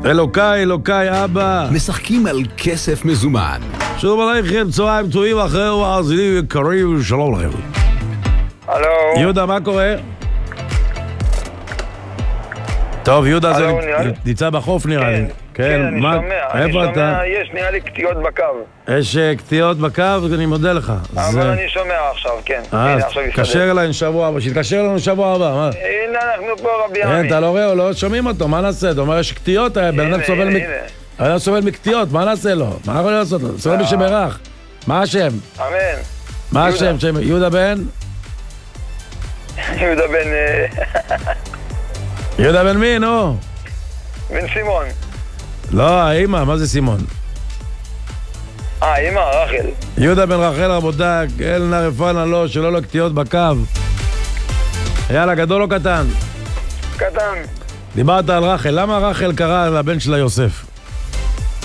אלוקיי, אלוקיי, אבא. משחקים על כסף מזומן. שלום עליכם, צהריים טובים, אחרי מאזינים יקרים, שלום לכם. הלו. יהודה, מה קורה? טוב, יהודה זה נמצא בחוף נראה לי. כן, אני שומע. איפה אתה? יש, נראה לי קטיות בקו. יש קטיות בקו, אני מודה לך. אבל אני שומע עכשיו, כן. תקשר אליי שבוע הבא, שיתקשר לנו שבוע הבא. הנה, אנחנו פה רבי עמי. אתה לא רואה, לא שומעים אותו, מה נעשה? אתה אומר, יש קטיות, בן אדם סובל מקטיות, מה נעשה לו? מה יכול לעשות לו? סובל משמרח. מה השם? אמן. מה השם? יהודה בן? יהודה בן... יהודה בן מי, נו? בן סימון. לא, האמא, מה זה סימון? אמא, רחל. יהודה בן רחל, רבותיי, אל נא רפואה לו, שלא לו קטיות בקו. יאללה, גדול או קטן? קטן. דיברת על רחל, למה רחל קרא לבן שלה יוסף?